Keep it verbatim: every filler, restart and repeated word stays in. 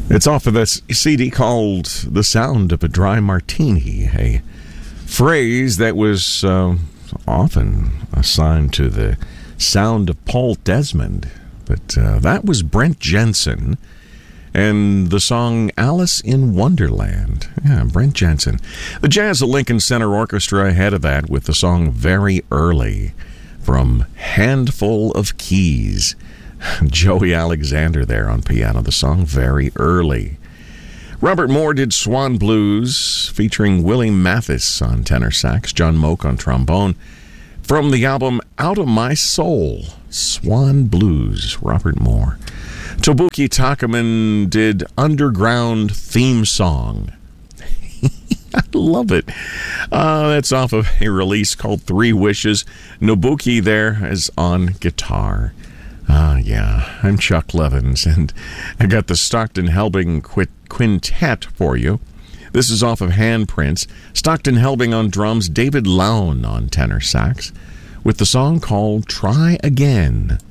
It's off of this C D called The Sound of a Dry Martini, a phrase that was uh, often assigned to the sound of Paul Desmond. But uh, that was Brent Jensen and the song Alice in Wonderland. Yeah, Brent Jensen. The Jazz at Lincoln Center Orchestra ahead of that with the song Very Early from Handful of Keys. Joey Alexander there on piano, the song Very Early. Robert Moore did Swan Blues, featuring Willie Mathis on tenor sax, John Moak on trombone. From the album Out of My Soul, Swan Blues, Robert Moore. Tobuki Takaman did Underground Theme Song. I love it. Uh, that's off of a release called Three Wishes. Nobuki there is on guitar. Ah, uh, yeah, I'm Chuck Levins, and I got the Stockton Helbing Quintet for you. This is off of Handprints. Stockton Helbing on drums, David Lown on tenor sax, with the song called Try Again.